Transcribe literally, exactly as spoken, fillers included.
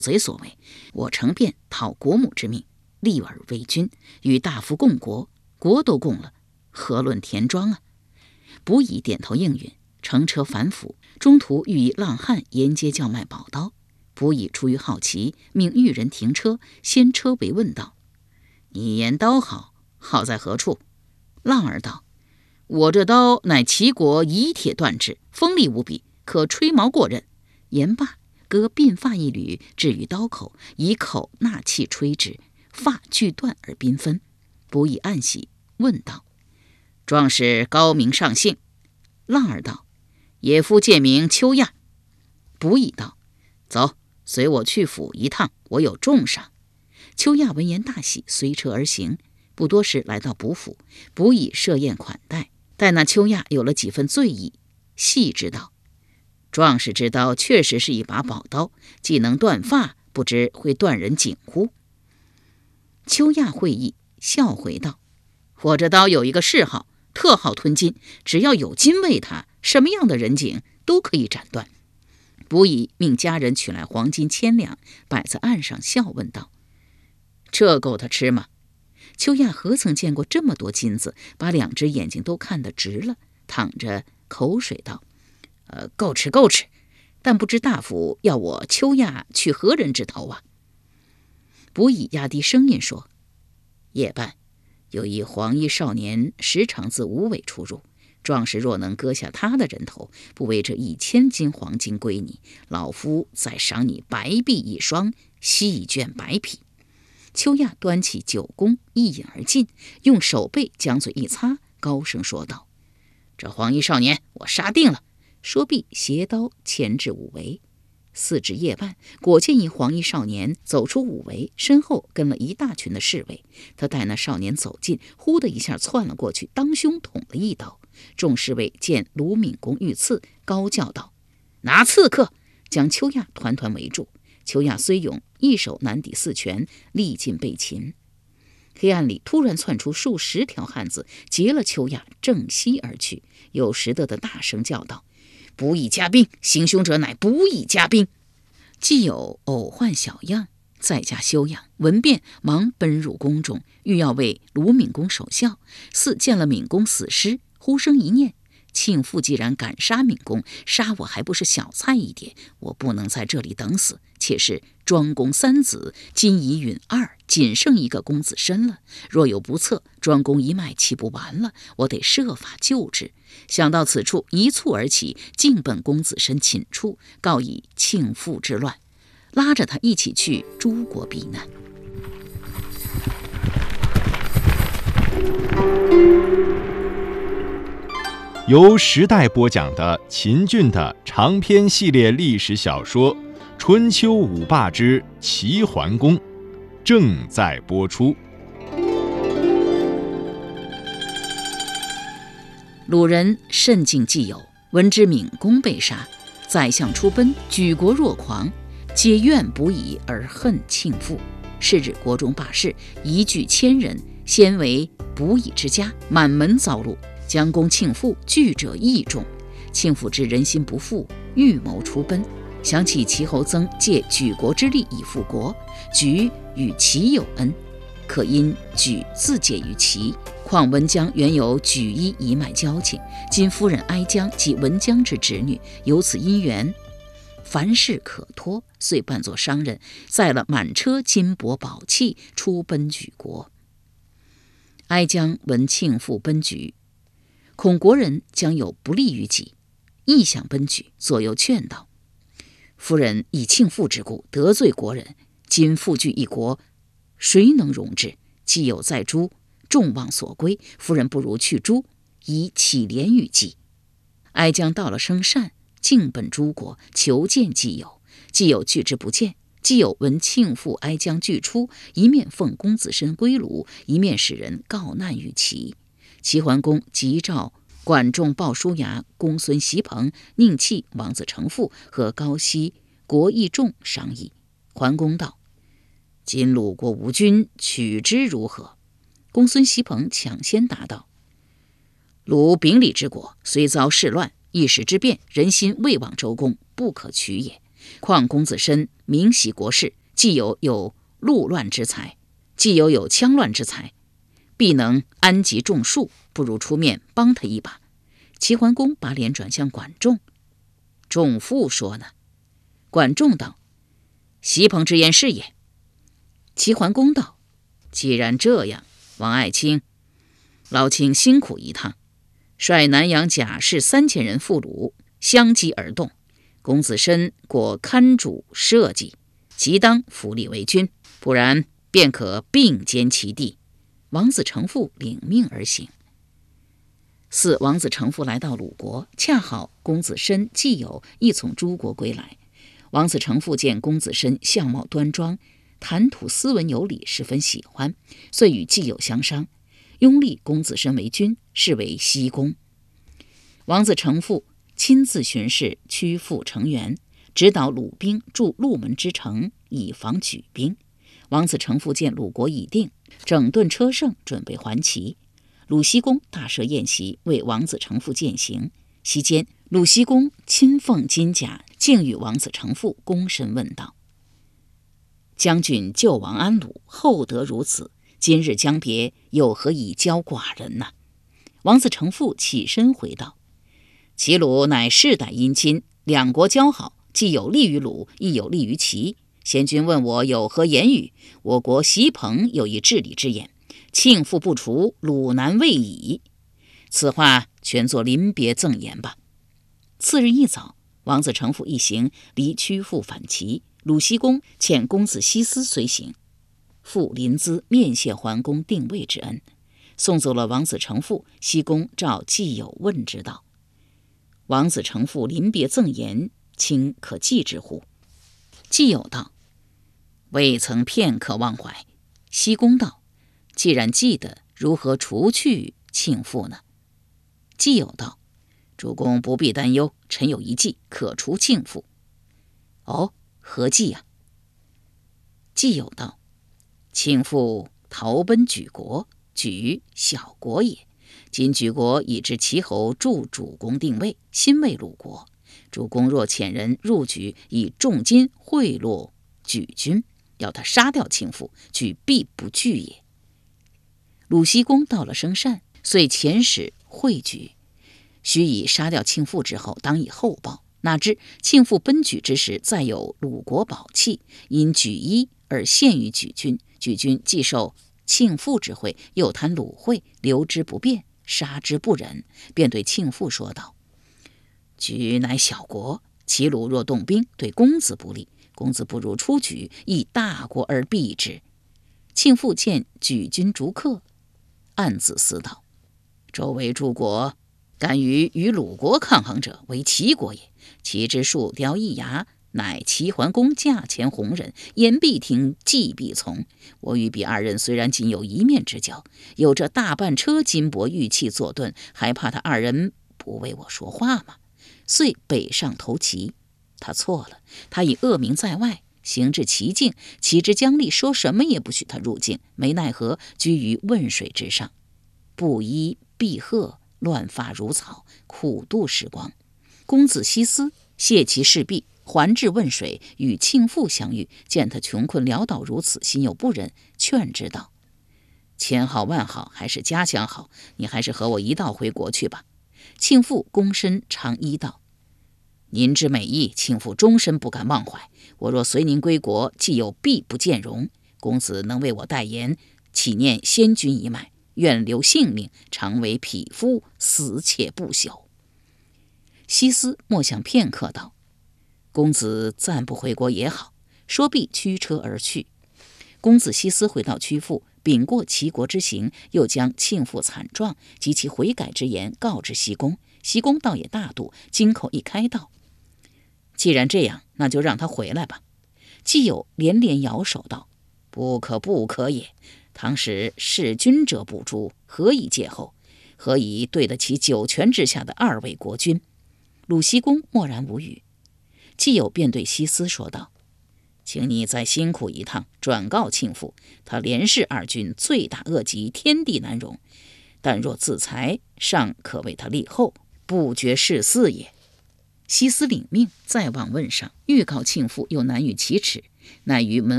贼所为。我乘便讨国母之命，立而为君，与大夫共国，国都共了，何论田庄啊？卜乙点头应允，乘车返府，中途遇一浪汉沿街叫卖宝刀。卜乙出于好奇，命玉人停车，先车为问道：你言刀好，好在何处？浪儿道：我这刀乃齐国以铁锻制，锋利无比，可吹毛过刃。言罢，割鬓发一缕，置于刀口，以口纳气吹之，发俱断而缤纷。卜乙暗喜，问道：壮士高明上姓？浪儿道：野夫借名秋亚。卜乙道：走，随我去府一趟，我有重赏。秋亚闻言大喜，随车而行。不多时来到卜府，卜乙设宴款待。待那秋亚有了几分醉意，细知道壮士之刀确实是一把宝刀，既能断发，不知会断人颈乎？秋亚会意，笑回道：我这刀有一个嗜好，特好吞金，只要有金喂它，什么样的人颈都可以斩断。卜乙命家人取来黄金千两，摆在案上，笑问道：这够他吃吗？秋亚何曾见过这么多金子，把两只眼睛都看得直了，淌着口水道：呃，够吃够吃，但不知大夫要我秋亚去何人之头啊？卜乙压低声音说：夜半有一黄衣少年，时常自吴尾出入，壮士若能割下他的人头，不为这一千斤黄金归你，老夫再赏你白璧一双，细绢白匹。秋亚端起酒盅，一饮而尽，用手背将嘴一擦，高声说道：这黄衣少年我杀定了。说毕，携刀前至五围。四至夜半，果见一黄衣少年走出五围，身后跟了一大群的侍卫。他待那少年走近，忽的一下窜了过去，当胸捅了一刀。众侍卫见卢敏公遇刺，高叫道：拿刺客！将秋亚团团围住。秋亚虽勇，一手难抵四拳，力尽被擒。黑暗里突然窜出数十条汉子，劫了秋亚，正西而去。有识得的大声叫道：卜乙加兵，行凶者乃卜乙加兵。既有偶患小样，在家休养，闻变忙奔入宫中，欲要为卢敏公守孝。似见了敏公死尸，忽生一念：庆父既然敢杀敏公，杀我还不是小菜一碟？我不能在这里等死。且是庄公三子，今已允二，仅剩一个公子申了。若有不测，庄公一脉岂不完了？我得设法救之。想到此处，一蹴而起，径奔公子申寝处，告以庆父之乱，拉着他一起去诸国避难。 由时代播讲的秦俊的长篇系列历史小说《春秋五霸之齐桓公》正在播出。 鲁人甚敬季友，闻之敏公被杀，宰相出奔，举国若狂，皆怨卜乙而恨庆父。是日国中罢市，一聚千人，先为卜乙之家，满门遭戮。将攻庆父，惧者亦众。庆父知人心不复，预谋出奔。想起齐侯曾借举国之力以复国，举与齐有恩，可因举自解于齐。况文姜原有举一一脉交情，今夫人哀姜即文姜之侄女，有此姻缘，凡事可托，遂扮作商人，载了满车金帛宝器，出奔举国。哀姜闻庆父奔举，恐国人将有不利于己，亦想奔举，左右劝道：夫人以庆父之故得罪国人，今复据一国，谁能容之？既有在诸，众望所归，夫人不如去诸，以乞怜于季。哀姜到了生善，径奔诸国，求见季友。季友拒之不见。季友闻庆父哀姜俱出，一面奉公子申归鲁，一面使人告难于齐。齐桓公急召管仲、鲍叔牙、公孙袭彭、宁弃、王子成父和高息、国义仲商议。桓公道：今鲁国无君，取之如何？公孙袭彭抢先答道：鲁秉礼之国，虽遭世乱，一时之变，人心未往周公，不可取也。 况公子申明袭国事，既有有路乱之才，既有有枪乱之才，必能安集众庶，不如出面帮他一把。齐桓公把脸转向管仲，仲父说呢？管仲道：席鹏之言是也。齐桓公道：既然这样，王爱卿，劳卿辛苦一趟，率南阳甲士三千人赴鲁，相击而动。公子申果堪主社稷，即当扶立为君，不然便可并兼其地。王子成父领命而行。四王子成父来到鲁国，恰好公子申季友亦从诸国归来。王子成父见公子申相貌端庄，谈吐斯文有礼，十分喜欢，遂与季友相商，拥立公子申为君，是为西公。王子成父亲自巡视曲阜成原，指导鲁兵筑鹿门之城，以防举兵。王子成父见鲁国已定，整顿车乘，准备还齐。鲁僖公大设宴席，为王子成父饯行。席间，鲁僖公亲奉金甲，敬与王子成父躬身问道：将军救亡安鲁，厚德如此，今日将别，有何以教寡人呢？王子成父起身回道：齐鲁乃世代姻亲，两国交好，既有利于鲁，亦有利于齐。贤君问我有何言语，我国席鹏有一治理之言，庆父不除，鲁难未已。此话全作临别赠言吧。次日一早，王子成父一行离曲阜返齐，鲁僖公遣公子西斯随行，赴临淄面谢桓公定位之恩。送走了王子成父，僖公召季友问之道：王子成父临别赠言，卿可记之乎？季友道：未曾片刻忘怀。僖公道：既然记得，如何除去庆父呢？季友道：主公不必担忧，臣有一计，可除庆父。哦，何计啊？季友道：庆父逃奔莒国，莒小国也。今莒国已知齐侯助主公定位，新为鲁国。主公若遣人入莒，以重金贿赂莒君，要他杀掉庆父，莒必不惧也。鲁僖公到了生善，遂遣使会莒，须以杀掉庆父之后，当以厚报。哪知庆父奔莒之时，再有鲁国宝器，因莒衣而献于莒君。莒君既受庆父之惠，又贪鲁惠，留之不便，杀之不忍，便对庆父说道：莒乃小国，齐鲁若动兵，对公子不利，公子不如出莒，以大国而避之。庆父见莒君逐客，暗自思道：周围诸国敢于与鲁国抗衡者，为齐国也。齐之树雕一牙，乃齐桓公驾前弘忍，言必听，计必从。我与彼二人虽然仅有一面之交，有这大半车金帛玉器坐盾，还怕他二人不为我说话吗？遂北上投齐。他错了，他以恶名在外，行至齐境，齐之将吏说什么也不许他入境，没奈何居于汶水之上，布衣蔽褐，乱发如草，苦度时光。公子西斯谢其事毕，还至汶水，与庆父相遇，见他穷困潦倒如此，心有不忍，劝之道：千好万好，还是家乡好，你还是和我一道回国去吧。庆父躬身长揖道：您之美意，庆父终身不敢忘怀。我若随您归国，既有必不见容。公子能为我代言，岂念先君一脉，愿留性命，常为匹夫，死且不朽。西斯默想片刻道：公子暂不回国也好。说毕，驱车而去。公子西斯回到曲阜，禀过齐国之行，又将庆父惨状及其悔改之言告知僖公。僖公倒也大度，金口一开道：既然这样，那就让他回来吧。季友连连摇手道：不可不可也，倘使弑君者不诛，何以戒后？何以对得起九泉之下的二位国君？鲁僖公默然无语。季友便对西斯说道：请你再辛苦一趟，转告庆父，他连弑二君，罪大恶极，天地难容。但若自裁，尚可为他立后，不绝弑嗣也。 西司领命，再望问上，欲告庆父，又难于启齿，乃于门